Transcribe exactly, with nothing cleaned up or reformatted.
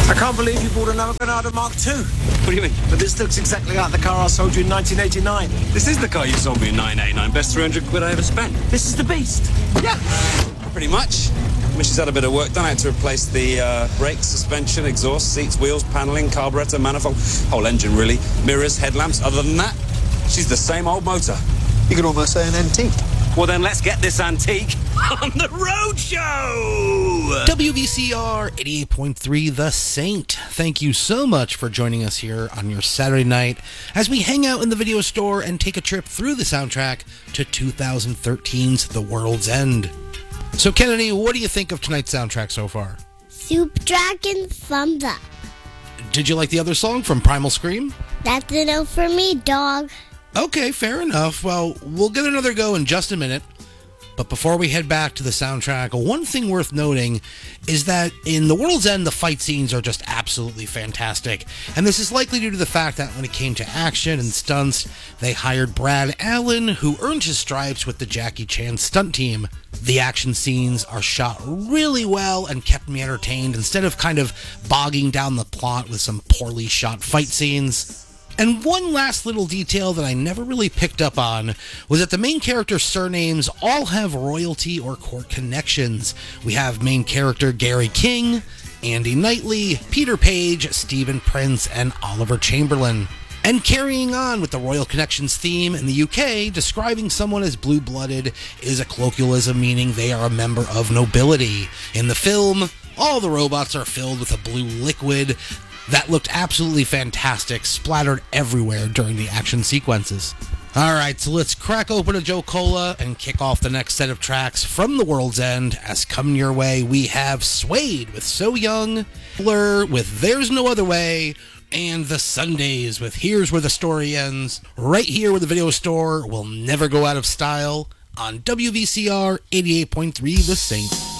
I can't believe you bought another Granada Mark two. What do you mean? But this looks exactly like the car I sold you in nineteen eighty-nine. This is the car you sold me in nineteen eighty-nine. Best three hundred quid I ever spent. This is the beast. Yeah, pretty much. I mean, she's had a bit of work done. I had to replace the uh, brakes, suspension, exhaust, seats, wheels, paneling, carburetor, manifold, whole engine really, mirrors, headlamps. Other than that, she's the same old motor. You could almost say an antique. Well, then let's get this antique on the road show! W V C R eighty-eight point three The Saint. Thank you so much for joining us here on your Saturday night as we hang out in the video store and take a trip through the soundtrack to two thousand thirteen's The World's End. So, Kennedy, what do you think of tonight's soundtrack so far? Soup Dragon, thumbs up. Did you like the other song from Primal Scream? That's a no for me, dog. Okay, fair enough. Well, we'll get another go in just a minute. But before we head back to the soundtrack, one thing worth noting is that in The World's End, the fight scenes are just absolutely fantastic. And this is likely due to the fact that when it came to action and stunts, they hired Brad Allen, who earned his stripes with the Jackie Chan stunt team. The action scenes are shot really well and kept me entertained instead of kind of bogging down the plot with some poorly shot fight scenes. And one last little detail that I never really picked up on was that the main character's surnames all have royalty or court connections. We have main character Gary King, Andy Knightley, Peter Page, Stephen Prince, and Oliver Chamberlain. And carrying on with the royal connections theme in the U K, describing someone as blue-blooded is a colloquialism meaning they are a member of nobility. In the film, all the robots are filled with a blue liquid that looked absolutely fantastic, splattered everywhere during the action sequences. Alright, so let's crack open a Joe Cola and kick off the next set of tracks from The World's End. As coming your way, we have Suede with So Young, Blur with There's No Other Way, and The Sundays with Here's Where the Story Ends, right here where the video store will never go out of style on W V C R eighty-eight point three The Saint.